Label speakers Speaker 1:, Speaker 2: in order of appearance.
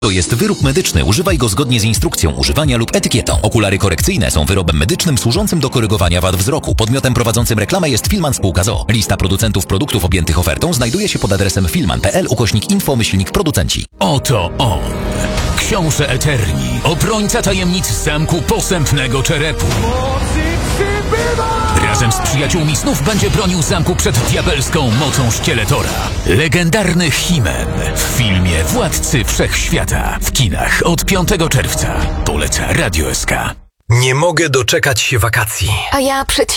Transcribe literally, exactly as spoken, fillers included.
Speaker 1: To jest wyrób medyczny. Używaj go zgodnie z instrukcją używania lub etykietą. Okulary korekcyjne są wyrobem medycznym służącym do korygowania wad wzroku. Podmiotem prowadzącym reklamę jest Filman Spółka z o o. Lista producentów produktów objętych ofertą znajduje się pod adresem filman.pl ukośnik info myślnik producenci.
Speaker 2: Oto on. Książę Eterni. Obrońca tajemnic zamku posępnego czerepu. Razem z przyjaciółmi snów będzie bronił zamku przed diabelską mocą Szkieletora. Legendarny He-Man w filmie Władcy Wszechświata. W kinach od piątego czerwca. Poleca Radio S K.
Speaker 3: Nie mogę doczekać się wakacji.
Speaker 4: A ja przed